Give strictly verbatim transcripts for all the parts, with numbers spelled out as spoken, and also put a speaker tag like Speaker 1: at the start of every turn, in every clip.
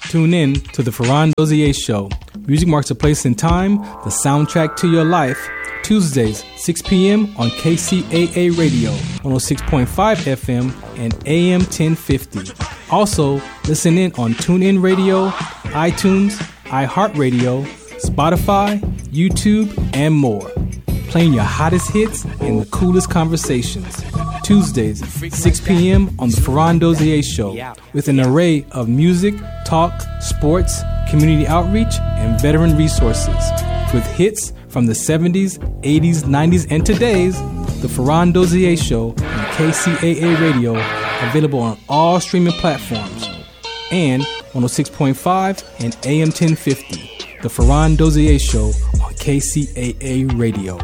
Speaker 1: Tune in to the Ferran Dozier Show. Music marks a place in time, the soundtrack to your life. Tuesdays, six p.m. on K C A A Radio, one oh six point five F M and A M ten fifty. Also, listen in on TuneIn Radio, iTunes, iHeartRadio, Spotify, YouTube, and more. Playing your hottest hits and the coolest conversations. Tuesdays, six p.m. on the Ferran Dozier Show, with an array of music, talk, sports, community outreach, and veteran resources. With hits from the seventies, eighties, nineties, and today's, the Ferran Dozier Show on K C A A Radio, available on all streaming platforms, and one oh six point five and A M ten fifty, the Ferran Dozier Show on K C A A Radio.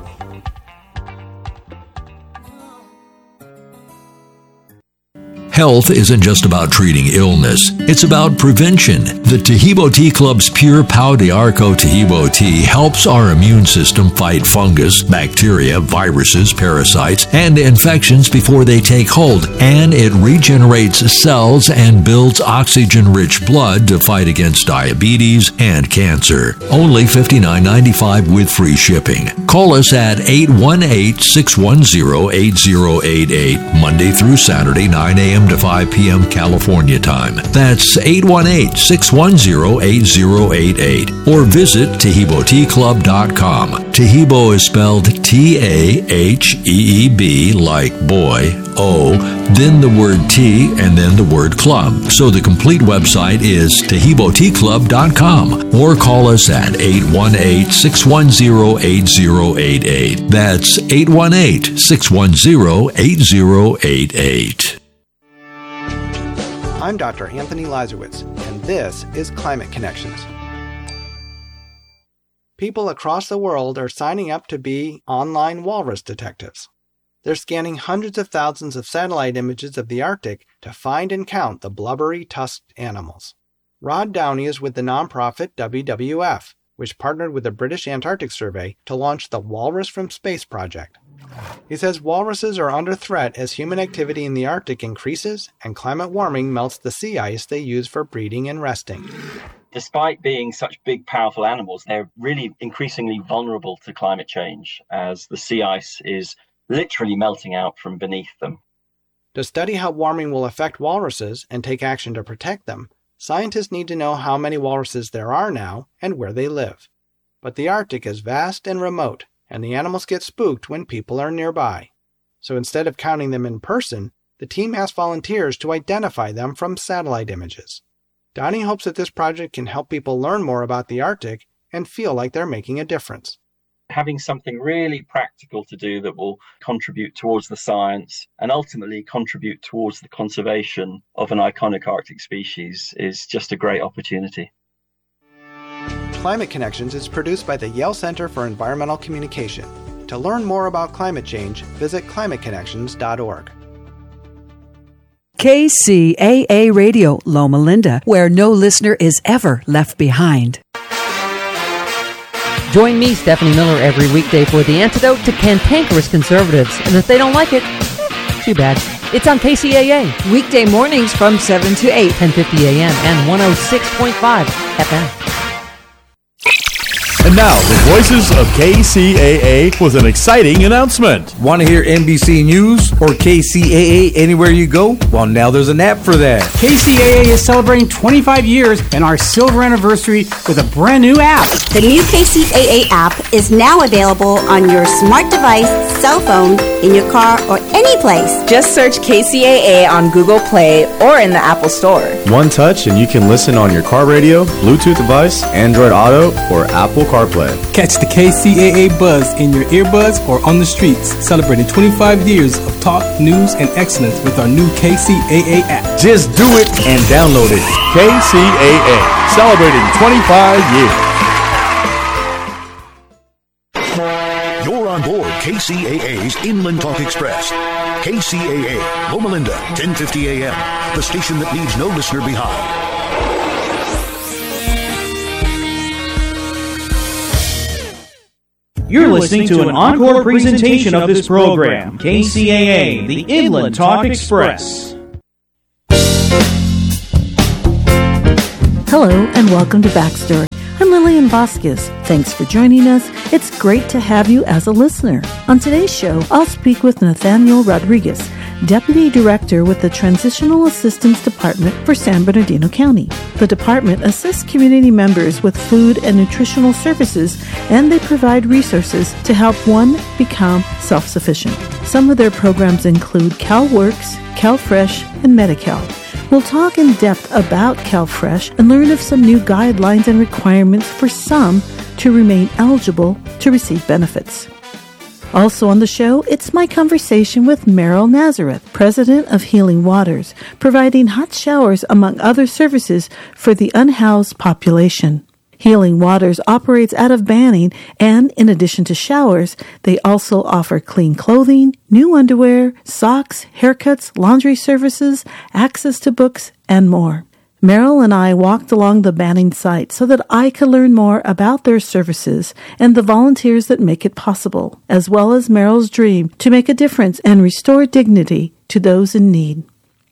Speaker 2: Health isn't just about treating illness, it's about prevention. The Tahibo Tea Club's Pure Pau de Arco Tahibo tea helps our immune system fight fungus, bacteria, viruses, parasites, and infections before they take hold, and it regenerates cells and builds oxygen-rich blood to fight against diabetes and cancer. Only fifty-nine ninety-five with free shipping. Call us at eight one eight, six one zero, eight zero eight eight, Monday through Saturday, nine a.m. to five p.m. California time. That's eight one eight, six one zero, eight zero eight eight. Or visit Tahibo Tea Club dot com. Tahibo is spelled T A H E E B like boy, O, then the word tea, and then the word club. So the complete website is Tahibo Tea Club dot com. Or call us at eight one eight, six one zero, eight zero eight eight. That's eight one eight, six one zero, eight zero eight eight.
Speaker 3: I'm Doctor Anthony Lazarowitz, and this is Climate Connections. People across the world are signing up to be online walrus detectives. They're scanning hundreds of thousands of satellite images of the Arctic to find and count the blubbery, tusked animals. Rod Downey is with the nonprofit W W F, which partnered with the British Antarctic Survey to launch the Walrus from Space project. He says walruses are under threat as human activity in the Arctic increases and climate warming melts the sea ice they use for breeding and resting.
Speaker 4: Despite being such big, powerful animals, they're really increasingly vulnerable to climate change as the sea ice is literally melting out from beneath them.
Speaker 3: To study how warming will affect walruses and take action to protect them, scientists need to know how many walruses there are now and where they live. But the Arctic is vast and remote, and the animals get spooked when people are nearby. So instead of counting them in person, the team asked volunteers to identify them from satellite images. Donnie hopes that this project can help people learn more about the Arctic and feel like they're making a difference.
Speaker 4: Having something really practical to do that will contribute towards the science and ultimately contribute towards the conservation of an iconic Arctic species is just a great opportunity.
Speaker 3: Climate Connections is produced by the Yale Center for Environmental Communication. To learn more about climate change, visit climate connections dot org.
Speaker 5: K C A A Radio, Loma Linda, where no listener is ever left behind.
Speaker 6: Join me, Stephanie Miller, every weekday for the antidote to cantankerous conservatives. And if they don't like it, too bad. It's on K C A A.
Speaker 5: Weekday mornings from seven to eight.
Speaker 6: ten fifty a.m. and one oh six point five F M.
Speaker 7: And now, the voices of K C A A with an exciting announcement.
Speaker 8: Want to hear N B C News or K C A A anywhere you go? Well, now there's an app for that.
Speaker 9: K C A A is celebrating twenty-five years and our silver anniversary with a brand new app.
Speaker 10: The new K C A A app is now available on your smart device, cell phone, in your car, or any place.
Speaker 11: Just search K C A A on Google Play or in the Apple Store.
Speaker 12: One touch and you can listen on your car radio, Bluetooth device, Android Auto, or Apple CarPlay.
Speaker 1: Catch the K C A A buzz in your earbuds or on the streets, celebrating twenty-five years of talk, news, and excellence with our new K C A A app.
Speaker 8: Just do it and download it.
Speaker 7: K C A A, celebrating twenty-five years.
Speaker 13: You're on board K C A A's Inland Talk Express. K C A A, Loma Linda, ten fifty a.m., the station that leaves no listener behind.
Speaker 9: You're listening to an encore presentation of this program, K C A A, the Inland Talk Express.
Speaker 14: Hello and welcome to Backstory. I'm Lillian Vasquez. Thanks for joining us. It's great to have you as a listener. On today's show, I'll speak with Nathaniel Rodriguez, Deputy Director with the Transitional Assistance Department for San Bernardino County. The department assists community members with food and nutritional services, and they provide resources to help one become self-sufficient. Some of their programs include CalWorks, CalFresh, and Medi-Cal. We'll talk in depth about CalFresh and learn of some new guidelines and requirements for some to remain eligible to receive benefits. Also on the show, it's my conversation with Meryl Nazareth, President of Healing Waters, providing hot showers among other services for the unhoused population. Healing Waters operates out of Banning, and in addition to showers, they also offer clean clothing, new underwear, socks, haircuts, laundry services, access to books, and more. Meryl and I walked along the Banning site so that I could learn more about their services and the volunteers that make it possible, as well as Meryl's dream to make a difference and restore dignity to those in need.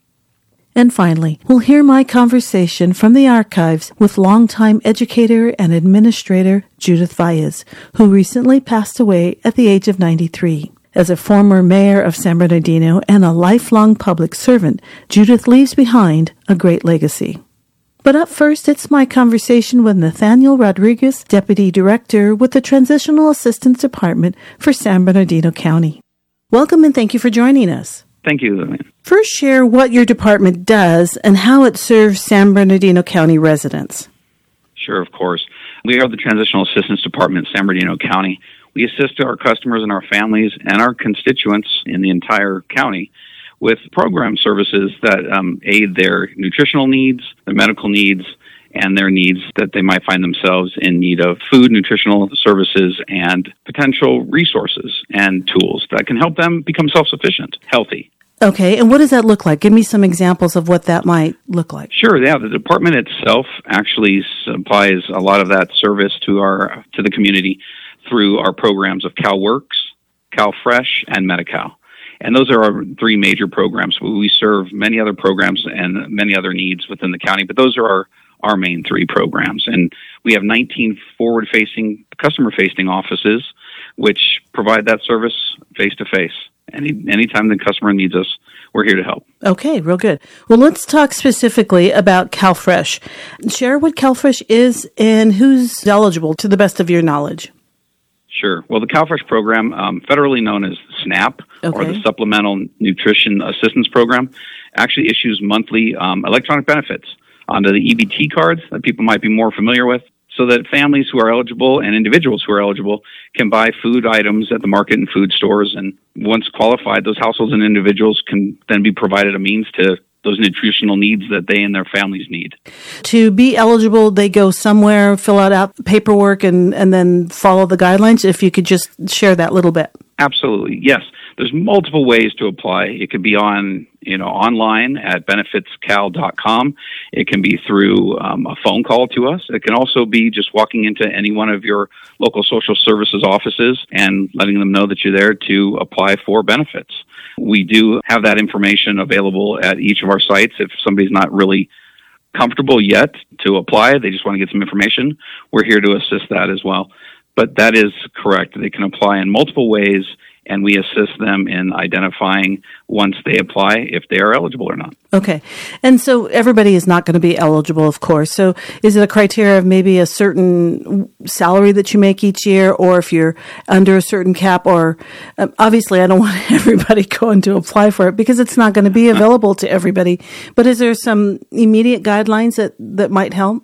Speaker 14: And finally, we'll hear my conversation from the archives with longtime educator and administrator Judith Valles, who recently passed away at the age of ninety-three. As a former mayor of San Bernardino and a lifelong public servant, Judith leaves behind a great legacy. But up first, it's my conversation with Nathaniel Rodriguez, Deputy Director with the Transitional Assistance Department for San Bernardino County. Welcome and thank you for joining us.
Speaker 15: Thank you, Lillian.
Speaker 14: First, share what your department does and how it serves San Bernardino County residents.
Speaker 15: Sure, of course. We are the Transitional Assistance Department in San Bernardino County. We assist our customers and our families and our constituents in the entire county with program services that um, aid their nutritional needs, their medical needs, and their needs that they might find themselves in need of food, nutritional services, and potential resources and tools that can help them become self-sufficient, healthy.
Speaker 14: Okay, and what does that look like? Give me some examples of what that might look like.
Speaker 15: Sure, yeah. The department itself actually supplies a lot of that service to our to the community through our programs of CalWorks, CalFresh, and Medi-Cal. And those are our three major programs. We serve many other programs and many other needs within the county, but those are our our main three programs. And we have nineteen forward-facing, customer-facing offices, which provide that service face-to-face. Any anytime the customer needs us, we're here to help.
Speaker 14: Okay, real good. Well, let's talk specifically about CalFresh. Share what CalFresh is and who's eligible to the best of your knowledge.
Speaker 15: Sure. Well, the CalFresh program, um, federally known as SNAP, okay, or the Supplemental Nutrition Assistance Program, actually issues monthly um, electronic benefits onto the E B T cards that people might be more familiar with, so that families who are eligible and individuals who are eligible can buy food items at the market and food stores. And once qualified, those households and individuals can then be provided a means to those nutritional needs that they and their families need.
Speaker 14: To be eligible, they go somewhere, fill out, out paperwork, and, and then follow the guidelines. If you could just share that little bit.
Speaker 15: Absolutely, yes. There's multiple ways to apply. It could be on, you know, online at benefits cal dot com. It can be through um, a phone call to us. It can also be just walking into any one of your local social services offices and letting them know that you're there to apply for benefits. We do have that information available at each of our sites. If somebody's not really comfortable yet to apply, they just want to get some information, we're here to assist that as well. But that is correct. They can apply in multiple ways, and we assist them in identifying once they apply if they are eligible or not.
Speaker 14: Okay. And so everybody is not going to be eligible, of course. So is it a criteria of maybe a certain salary that you make each year, or if you're under a certain cap? Or um, obviously I don't want everybody going to apply for it because it's not going to be available to everybody. But is there some immediate guidelines that, that might help?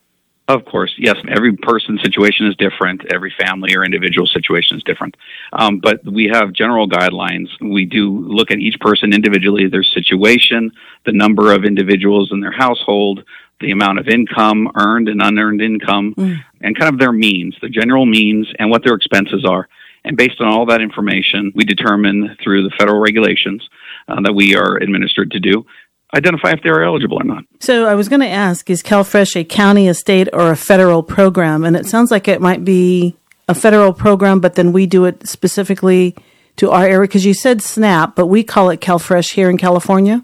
Speaker 15: Of course, yes. Every person's situation is different. Every family or individual situation is different. Um, but we have general guidelines. We do look at each person individually, their situation, the number of individuals in their household, the amount of income, earned and unearned income, mm. and kind of their means, the general means, and what their expenses are. And based on all that information, we determine through the federal regulations uh, that we are administered to do, identify if they're eligible or not.
Speaker 14: So I was going to ask, is CalFresh a county, a state, or a federal program? And it sounds like it might be a federal program, but then we do it specifically to our area, because you said SNAP, but we call it CalFresh here in California.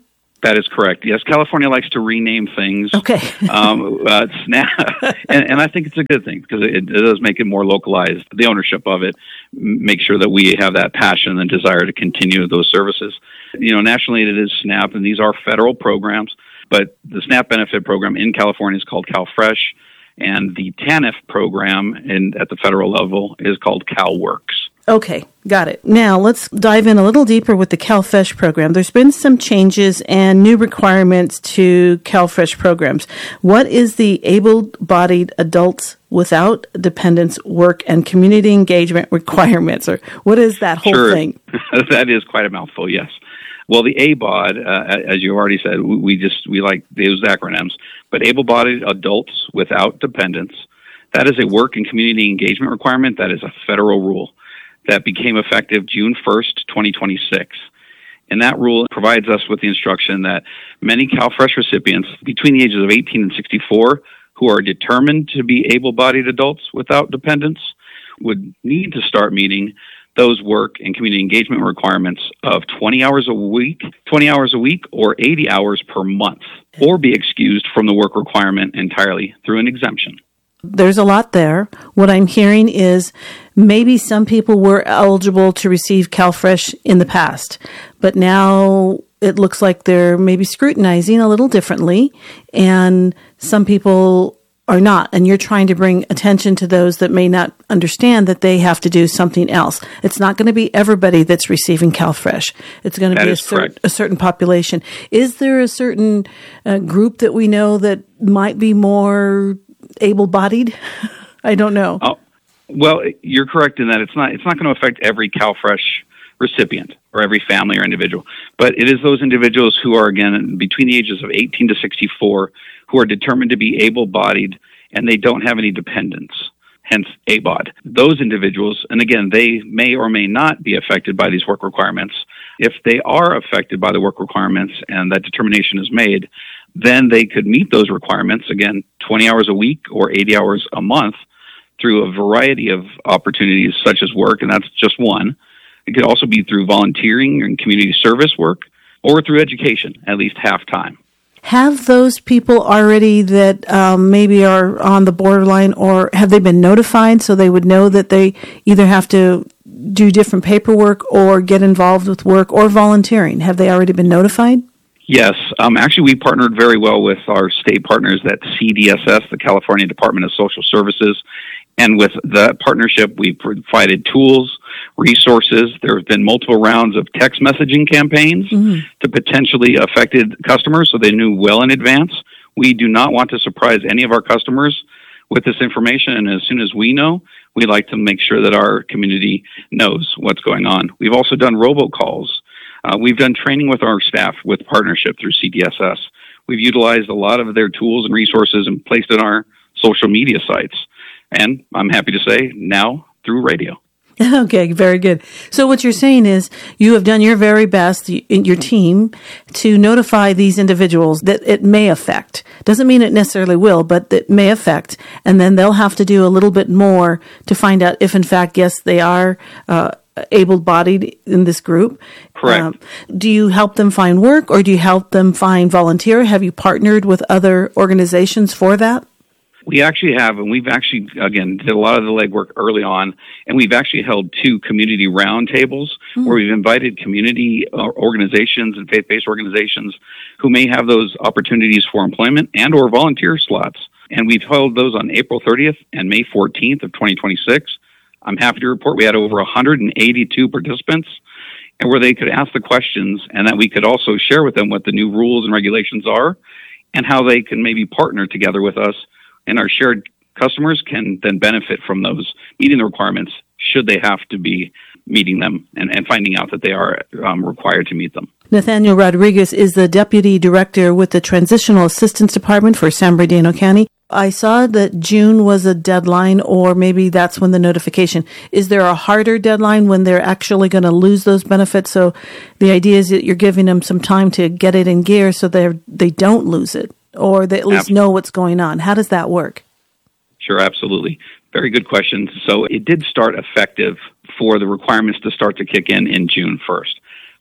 Speaker 15: That is correct. Yes, California likes to rename things.
Speaker 14: Okay.
Speaker 15: um, uh, SNAP, and, and I think it's a good thing because it, it does make it more localized. The ownership of it, make sure that we have that passion and desire to continue those services. You know, nationally it is SNAP, and these are federal programs, but the SNAP benefit program in California is called CalFresh, and the TANF program in, at the federal level is called CalWorks.
Speaker 14: Okay, got it. Now, let's dive in a little deeper with the CalFresh program. There's been some changes and new requirements to CalFresh programs. What is the able-bodied adults without dependents work and community engagement requirements, or what is that whole
Speaker 15: sure.
Speaker 14: thing?
Speaker 15: That is quite a mouthful, yes. Well, the A B O D, uh, as you already said, we, we just we like those acronyms, but able-bodied adults without dependents, that is a work and community engagement requirement. That is a federal rule that became effective June first, twenty twenty-six. And that rule provides us with the instruction that many CalFresh recipients between the ages of eighteen and sixty-four who are determined to be able-bodied adults without dependents would need to start meeting those work and community engagement requirements of twenty hours a week, twenty hours a week, or eighty hours per month, or be excused from the work requirement entirely through an exemption.
Speaker 14: There's a lot there. What I'm hearing is maybe some people were eligible to receive CalFresh in the past, but now it looks like they're maybe scrutinizing a little differently, and some people are not. And you're trying to bring attention to those that may not understand that they have to do something else. It's not going to be everybody that's receiving CalFresh. It's going to
Speaker 15: that
Speaker 14: be a, cer- a certain population. Is there a certain uh, group that we know that might be more able-bodied? I don't know.
Speaker 15: Oh, well, you're correct in that it's not it's not going to affect every CalFresh recipient or every family or individual, but it is those individuals who are, again, between the ages of eighteen to sixty-four who are determined to be able-bodied and they don't have any dependents, hence A B O D. Those individuals, and again, they may or may not be affected by these work requirements. If they are affected by the work requirements and that determination is made, then they could meet those requirements, again, twenty hours a week or eighty hours a month through a variety of opportunities such as work, and that's just one. It could also be through volunteering and community service work or through education, at least half-time.
Speaker 14: Have those people already that um, maybe are on the borderline, or have they been notified so they would know that they either have to do different paperwork or get involved with work or volunteering? Have they already been notified?
Speaker 15: Yes. Um, actually, we partnered very well with our state partners at C D S S, the California Department of Social Services. And with the partnership, we provided tools, resources. There have been multiple rounds of text messaging campaigns mm-hmm. to potentially affected customers, so they knew well in advance. We do not want to surprise any of our customers with this information, and as soon as we know, we like to make sure that our community knows what's going on. We've also done robocalls. Uh, we've done training with our staff with partnership through C D S S. We've utilized a lot of their tools and resources and placed in our social media sites. And I'm happy to say now through radio.
Speaker 14: Okay, very good. So what you're saying is you have done your very best, your team, to notify these individuals that it may affect. Doesn't mean it necessarily will, but it may affect. And then they'll have to do a little bit more to find out if, in fact, yes, they are uh, able-bodied in this group.
Speaker 15: Correct.
Speaker 14: Um, do you help them find work, or do you help them find volunteer? Have you partnered with other organizations for that?
Speaker 15: We actually have, and we've actually, again, did a lot of the legwork early on, and we've actually held two community roundtables mm-hmm. where we've invited community uh, organizations and faith-based organizations who may have those opportunities for employment and or volunteer slots. And we've held those on April thirtieth and May fourteenth of twenty twenty-six. I'm happy to report we had over one hundred eighty-two participants, and where they could ask the questions, and that we could also share with them what the new rules and regulations are and how they can maybe partner together with us. And our shared customers can then benefit from those meeting the requirements should they have to be meeting them and, and finding out that they are um, required to meet them.
Speaker 14: Nathaniel Rodriguez is the Deputy Director with the Transitional Assistance Department for San Bernardino County. I saw that June was a deadline, or maybe that's when the notification. Is there a harder deadline when they're actually going to lose those benefits? So the idea is that you're giving them some time to get it in gear so they they don't lose it, or they at least know what's going on. How does that work?
Speaker 15: Sure, absolutely. Very good question. So it did start effective for the requirements to start to kick in in June first.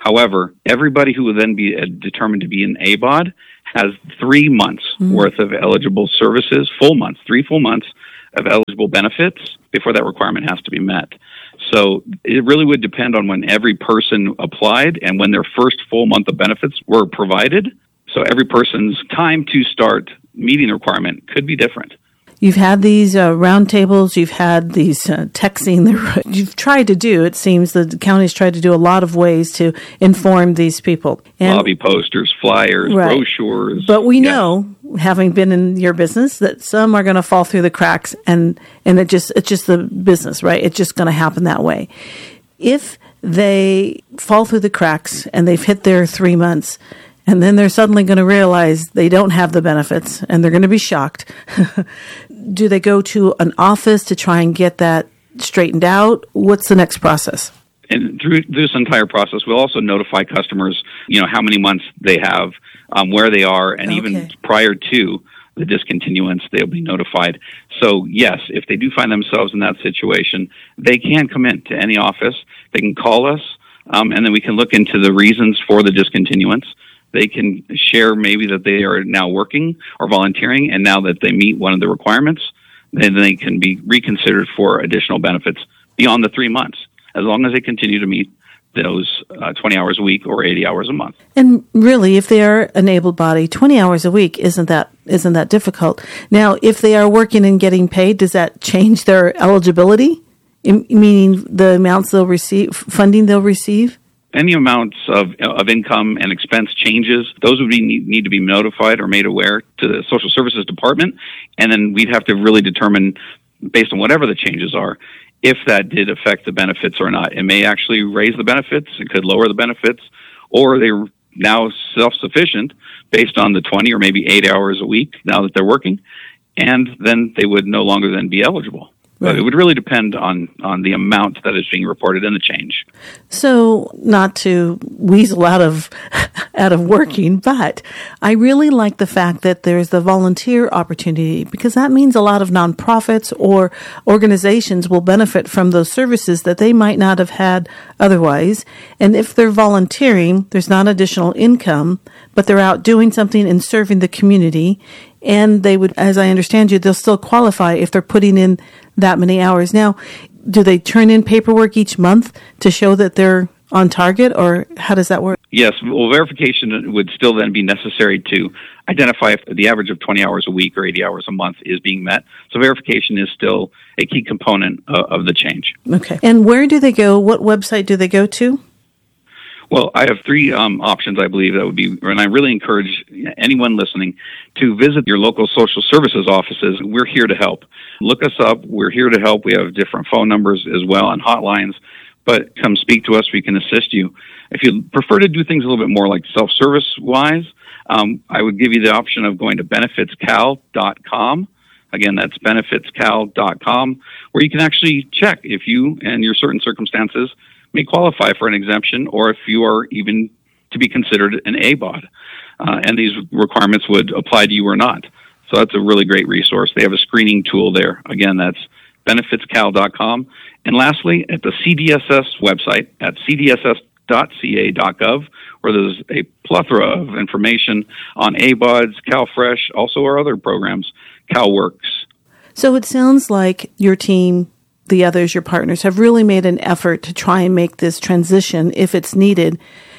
Speaker 15: However, everybody who will then be uh, determined to be an A B O D has three months mm-hmm. worth of eligible services, full months, three full months of eligible benefits before that requirement has to be met. So it really would depend on when every person applied and when their first full month of benefits were provided. So every person's time to start meeting the requirement could be different.
Speaker 14: You've had these uh, roundtables, you've had these uh, texting, you've tried to do, it seems the county's tried to do a lot of ways to inform these people. And,
Speaker 15: lobby posters, flyers, right. brochures.
Speaker 14: But we yeah. know, having been in your business, that some are going to fall through the cracks, and, and it just it's just the business, right? It's just going to happen that way. If they fall through the cracks and they've hit their three months, and then they're suddenly going to realize they don't have the benefits, and they're going to be shocked. Do they go to an office to try and get that straightened out? What's the next process?
Speaker 15: And through this entire process, we'll also notify customers, you know, how many months they have, um, where they are, and okay. even prior to the discontinuance, they'll be notified. So, yes, if they do find themselves in that situation, they can come in to any office. They can call us, um, and then we can look into the reasons for the discontinuance. They can share maybe that they are now working or volunteering, and now that they meet one of the requirements, then they can be reconsidered for additional benefits beyond the three months, as long as they continue to meet those uh, twenty hours a week or eighty hours a month.
Speaker 14: And really, if they are an able body, twenty hours a week isn't that isn't that difficult. Now, if they are working and getting paid, does that change their eligibility? In, meaning the amounts they'll receive, funding they'll receive?
Speaker 15: Any amounts of of income and expense changes, those would be need, need to be notified or made aware to the Social Services Department, and then we'd have to really determine, based on whatever the changes are, if that did affect the benefits or not. It may actually raise the benefits, it could lower the benefits, or they're now self-sufficient based on the twenty or maybe eight hours a week now that they're working, and then they would no longer then be eligible. But it would really depend on, on the amount that is being reported in the change.
Speaker 14: So, not to weasel out of out of working, but I really like the fact that there's the volunteer opportunity, because that means a lot of nonprofits or organizations will benefit from those services that they might not have had otherwise. And if they're volunteering, there's not additional income, but they're out doing something and serving the community. And they would, as I understand you, they'll still qualify if they're putting in that many hours. Now, do they turn in paperwork each month to show that they're on target, or how does that work?
Speaker 15: Yes, well, verification would still then be necessary to identify if the average of twenty hours a week or eighty hours a month is being met. So verification is still a key component of, of the change.
Speaker 14: Okay. And where do they go? What website do they go to?
Speaker 15: Well, I have three um, options, I believe, that would be, and I really encourage anyone listening to visit your local social services offices. We're here to help. Look us up. We're here to help. We have different phone numbers as well and hotlines, but come speak to us. We can assist you. If you prefer to do things a little bit more like self-service wise, um, I would give you the option of going to benefits cal dot com. Again, that's benefits cal dot com, where you can actually check if you and your certain circumstances may qualify for an exemption, or if you are even to be considered an A B O D, uh, and these requirements would apply to you or not. So that's a really great resource. They have a screening tool there. Again, that's benefits cal dot com. And lastly, at the C D S S website at c d s s dot c a dot gov, where there's a plethora of information on A B O Ds, CalFresh, also our other programs, CalWorks.
Speaker 14: So it sounds like your team, the others, your partners, have really made an effort to try and make this transition, if it's needed,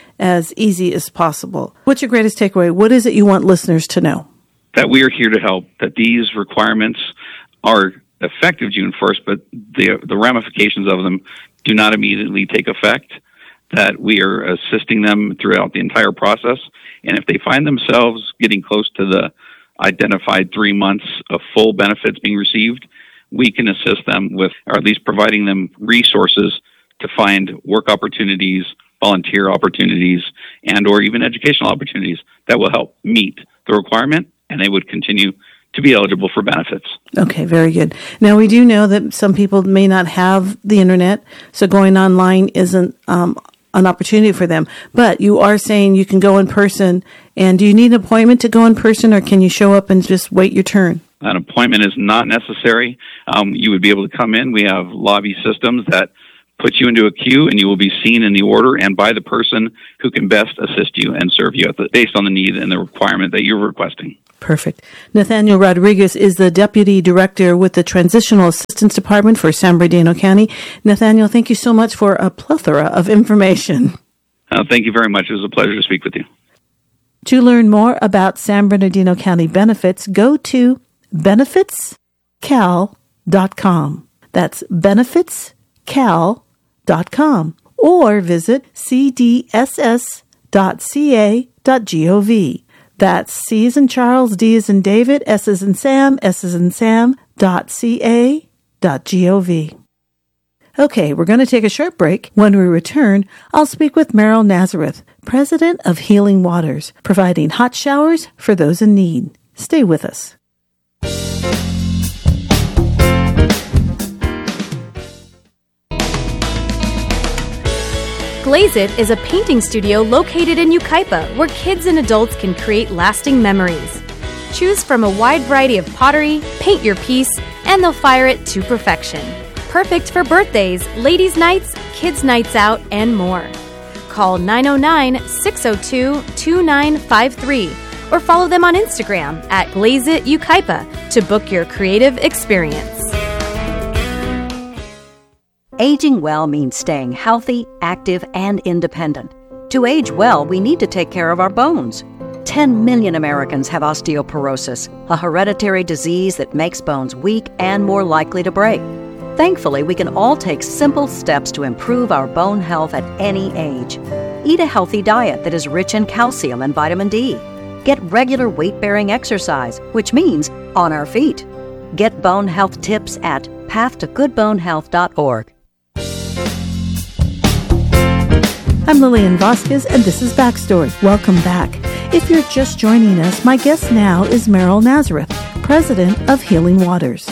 Speaker 14: as easy as possible. What's your greatest takeaway? What is it you want listeners to know?
Speaker 15: That we are here to help, that these requirements are effective June first, but the, the ramifications of them do not immediately take effect, that we are assisting them throughout the entire process. And if they find themselves getting close to the identified three months of full benefits being received, we can assist them with, or at least providing them resources to find work opportunities, volunteer opportunities, and or even educational opportunities that will help meet the requirement, and they would continue to be eligible for benefits.
Speaker 14: Okay, very good. Now, we do know that some people may not have the internet, so going online isn't um, an opportunity for them. But you are saying you can go in person, and do you need an appointment to go in person, or can you show up and just wait your turn?
Speaker 15: An appointment is not necessary. Um, you would be able to come in. We have lobby systems that put you into a queue, and you will be seen in the order and by the person who can best assist you and serve you at the, based on the need and the requirement that you're requesting.
Speaker 14: Perfect. Nathaniel Rodriguez is the Deputy Director with the Transitional Assistance Department for San Bernardino County. Nathaniel, thank you so much for a plethora of information.
Speaker 15: Uh, thank you very much. It was a pleasure to speak with you.
Speaker 14: To learn more about San Bernardino County benefits, go to benefits cal dot com. That's benefits cal dot com or visit c d s s dot c a dot gov. That's C as in Charles, D as in David, S as in Sam, S as in Sam, dot C-A dot G-O-V. Okay, we're going to take a short break. When we return, I'll speak with Meryl Nazareth, President of Healing Waters, providing hot showers for those in need. Stay with us.
Speaker 16: Glaze It is a painting studio located in Yucaipa where kids and adults can create lasting memories. Choose from a wide variety of pottery, paint your piece, and they'll fire it to perfection. Perfect for birthdays, ladies' nights, kids' nights out, and more. Call nine oh nine, six oh two, two nine five three or follow them on Instagram at Glaze It Yucaipa to book your creative experience.
Speaker 17: Aging well means staying healthy, active, and independent. To age well, we need to take care of our bones. ten million Americans have osteoporosis, a hereditary disease that makes bones weak and more likely to break. Thankfully, we can all take simple steps to improve our bone health at any age. Eat a healthy diet that is rich in calcium and vitamin D. Get regular weight-bearing exercise, which means on our feet. Get bone health tips at path to good bone health dot org.
Speaker 14: I'm Lillian Vasquez, and this is Backstory. Welcome back. If you're just joining us, my guest now is Meryl Nazareth, President of Healing Waters.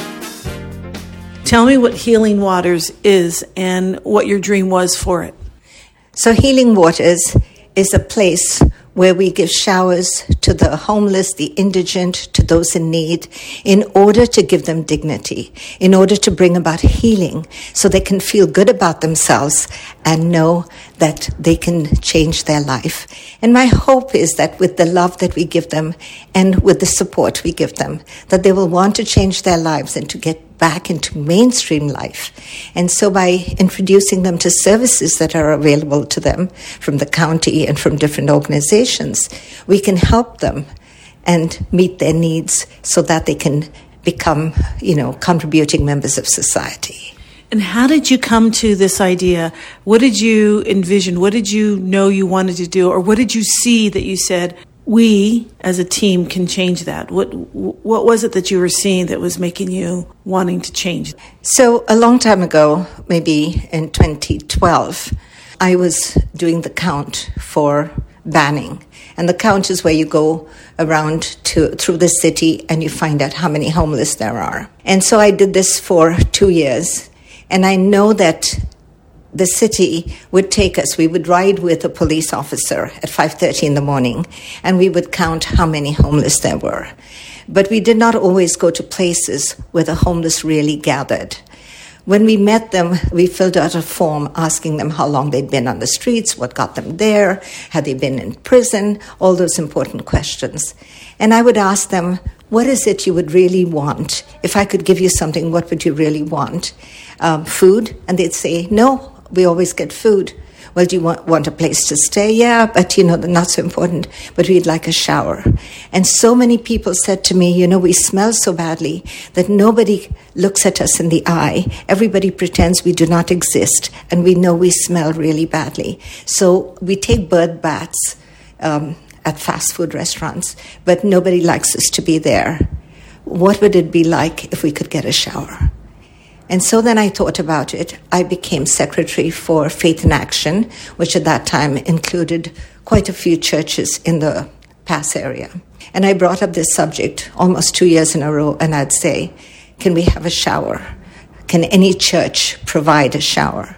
Speaker 14: Tell me what Healing Waters is and what your dream was for it.
Speaker 18: So Healing Waters is a place where we give showers to the homeless, the indigent, to those in need, in order to give them dignity, in order to bring about healing so they can feel good about themselves and know that they can change their life. And my hope is that with the love that we give them and with the support we give them, that they will want to change their lives and to get back into mainstream life. And so by introducing them to services that are available to them from the county and from different organizations, we can help them and meet their needs so that they can become, you know, contributing members of society.
Speaker 14: And how did you come to this idea? What did you envision? What did you know you wanted to do? Or what did you see that you said, we as a team can change that? What what was it that you were seeing that was making you wanting to change?
Speaker 18: So a long time ago, maybe in twenty twelve, I was doing the count for Banning. And the count is where you go around to through the city and you find out how many homeless there are. And so I did this for two years. And I know that the city would take us, we would ride with a police officer at five thirty in the morning, and we would count how many homeless there were. But we did not always go to places where the homeless really gathered. When we met them, we filled out a form asking them how long they'd been on the streets, what got them there, had they been in prison, all those important questions. And I would ask them, what is it you would really want? If I could give you something, what would you really want? Um, food? And they'd say, no, we always get food. Well, do you want, want a place to stay? Yeah, but, you know, not so important. But we'd like a shower. And so many people said to me, you know, we smell so badly that nobody looks at us in the eye. Everybody pretends we do not exist, and we know we smell really badly. So we take bird baths um, at fast food restaurants, but nobody likes us to be there. What would it be like if we could get a shower? And so then I thought about it. I became secretary for Faith in Action, which at that time included quite a few churches in the Pass area. And I brought up this subject almost two years in a row, and I'd say, can we have a shower? Can any church provide a shower?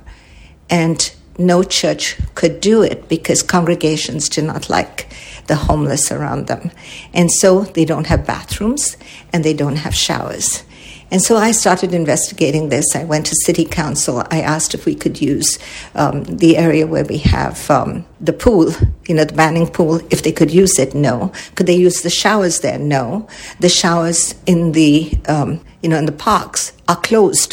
Speaker 18: And no church could do it because congregations do not like the homeless around them. And so they don't have bathrooms and they don't have showers. And so I started investigating this. I went to city council. I asked if we could use um, the area where we have um, the pool, you know, the Banning pool, if they could use it. No. Could they use the showers there? No. The showers in the, um, you know, in the parks are closed